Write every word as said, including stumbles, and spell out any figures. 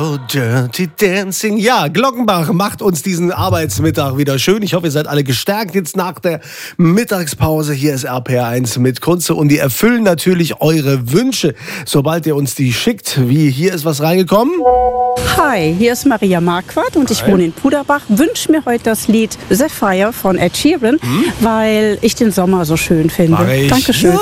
Oh, Dirty Dancing. Ja, Glockenbach macht uns diesen Arbeitsmittag wieder schön. Ich hoffe, ihr seid alle gestärkt jetzt nach der Mittagspause. Hier ist R P R eins mit Kunze und die erfüllen natürlich eure Wünsche, sobald ihr uns die schickt. Wie, hier ist was reingekommen. Hi, hier ist Maria Marquardt und ich Hi. wohne in Puderbach. Wünsche mir heute das Lied Sapphire von Ed Sheeran, hm? weil ich den Sommer so schön finde. Mach ich. Dankeschön. Ja.